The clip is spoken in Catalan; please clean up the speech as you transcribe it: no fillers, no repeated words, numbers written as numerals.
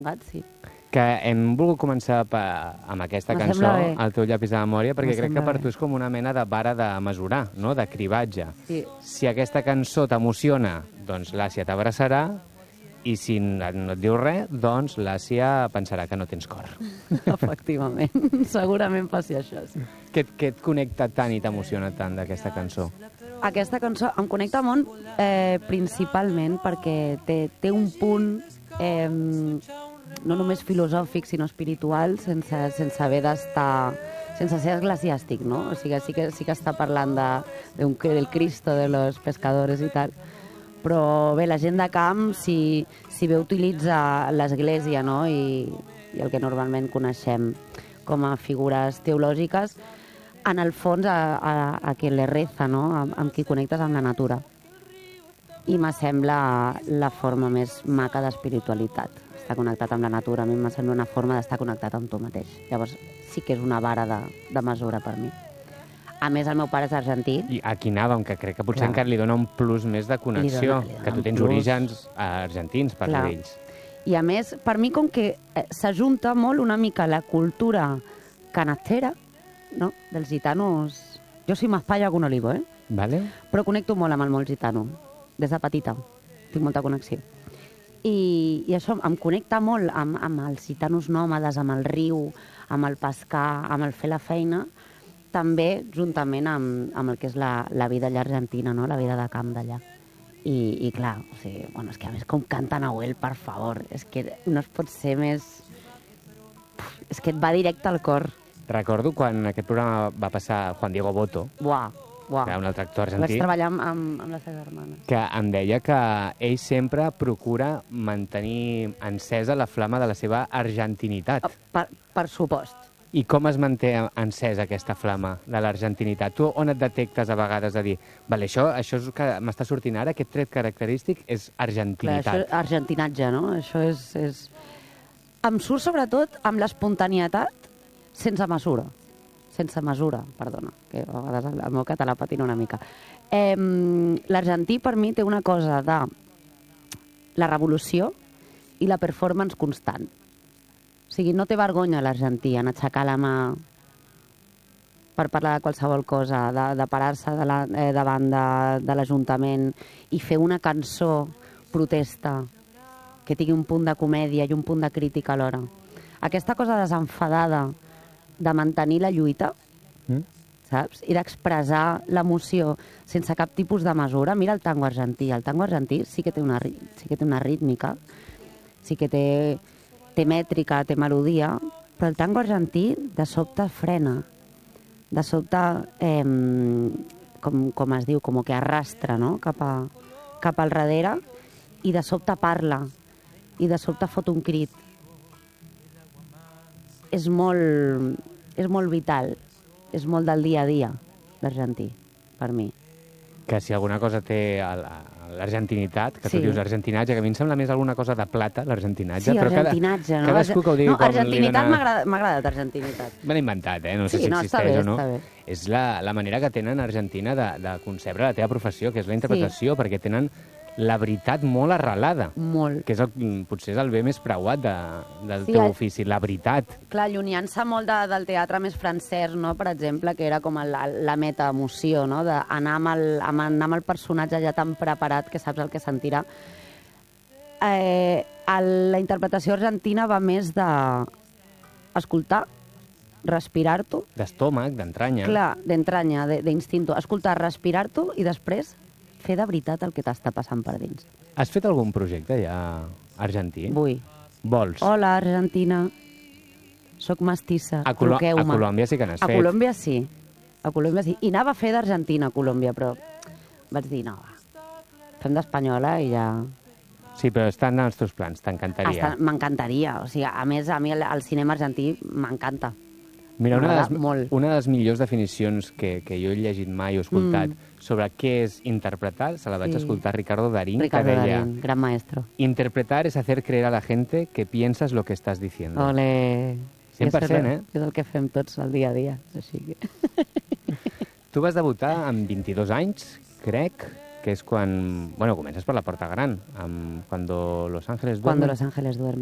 Gat, sí. Que hem volgut començar amb aquesta Me cançó, sembla bé. El teu llapis de memòria, perquè Me crec que sembla per bé. tu és com una mena de vara de mesurar, no? De cribatge. Sí. Si aquesta cançó t'emociona, doncs l'Àsia t'abraçarà, i si no et diu res, doncs l'Àsia pensarà que no tens cor. Efectivament. Segurament passi això, sí. Què et connecta tant i t'emociona tant d'aquesta cançó? Aquesta cançó em connecta molt principalment perquè té un punt no només filosòfic, sinó espiritual, sense haver d'estar... sense ser eclesiàstic, no? O sigui, sí que està parlant del Cristo, de los pescadores i tal, però bé, la gent de camp, si bé utilitza l'Església, no? I el que normalment coneixem com a figures teològiques, en el fons a qui le reza, no? Amb qui connectes amb la natura. I me sembla la forma més maca d'espiritualitat. Estar connectat amb la natura, a mi me sembla una forma d'estar connectat amb tu mateix. Llavors sí que és una vara de mesura per mi. A més, el meu pare és argentí. I aquí anàvem, que crec que potser Clar. encara li dona un plus més de connexió, Li dona que tu un tens plus. orígens argentins per Clar. ells. I a més, per mi, com que s'ajunta molt una mica la cultura canastera, no? Dels gitanos... Jo soy más palla que un olivo, eh? Vale? Però connecto molt amb el món gitano, des de petita. Tinc molta connexió. I això em connecta molt amb els gitanos nòmades, amb el riu, amb el pescar, amb el fer la feina, també juntament amb el que és la vida allà argentina, no? La vida de camp d'allà. I clar, o sigui, bueno, és que a més com canta Nahuel, per favor, és que no es pot ser més... És que et va directe al cor. Recordo quan aquest programa va passar Juan Diego Boto, Buah. que era un altre actor Vaig argentí, treballar amb les seves germanes. que em deia que ell sempre procura mantenir encesa la flama de la seva argentinitat. Per supost. I com es manté encesa aquesta flama de l'argentinitat? Tu on et detectes a vegades a dir vale, això és que m'està sortint ara, aquest tret característic és Clar, argentinitat. això és argentinatge, no? Això és... Em surt sobretot amb l'espontanietat sense mesura. Sense mesura, perdona, que a vegades el meu català patina una mica. L'argentí, per mi, té una cosa de la revolució i la performance constant. O sigui, no té vergonya l'argentí en aixecar la mà per parlar de qualsevol cosa, de parar-se davant de l'Ajuntament i fer una cançó protesta que tingui un punt de comèdia i un punt de crítica alhora. Aquesta cosa desenfadada de mantenir la lluita, saps? I d'expressar l'emoció sense cap tipus de mesura. Mira el tango argentí. El tango argentí sí que té una rítmica, sí que té mètrica, té melodia, però el tango argentí de sobte frena. De sobte, com es diu, com que arrastra, no? Cap al darrere, i de sobte parla, i de sobte fot un crit. És molt vital, és molt del dia a dia, l'argentí, per mi. Que si alguna cosa té l'argentinitat, que Sí. tu dius argentinatge, que a mi em sembla més alguna cosa de plata, l'argentinatge. Sí, però argentinatge, no? Cadascú que ho digui no, com li argentinitat dona... m'ha agradat, argentinitat. Me l'he inventat, no sé Sí, si no, està existeix bé, o no. està bé. És la manera que tenen a Argentina de concebre la teva professió, que és la interpretació, perquè tenen la veritat molt arrelada, Molt. que és potser és el bé més preuat del Sí, teu ofici, la veritat. Clar, allunyant-se molt del teatre més francès, no? Per exemple, que era com la metaemoció, no? D'anar amb el personatge ja tan preparat que saps el que sentirà. La interpretació argentina va més d'escoltar, respirar-t'ho, D'estómac, d'entranya. clar, d'entranya, d'instinto, escoltar, respirar-t'ho i després fer de veritat el que t'està passant per dins. Has fet algun projecte ja argentí? Vull. Vols? Hola, Argentina. Soc mestissa. A Truqueu-me. Colòmbia sí que n'has A fet. Colòmbia sí. A Colòmbia sí. I anava a fer d'Argentina a Colòmbia, però vaig dir, no, va. Fem d'espanyola i ja... Sí, però estan als teus plans, t'encantaria. M'encantaria. O sigui, a més, a mi el cinema argentí m'encanta. Mira, M'agrada molt. una de les millors definicions que jo he llegit mai o escoltat sobre què és interpretar, se la vaig Sí. escoltar a Ricardo Darín, Ricardo que deia Darín, gran maestro. interpretar es hacer creer a la gente que piensas lo que estás diciendo. Ole. 100%, És el que fem tots al dia a dia. Així que... Tu vas debutar amb 22 anys, crec, que és quan... Bueno, comences per la porta gran, amb Cuando Los Ángeles Duermen. Cuando los ángeles duermen.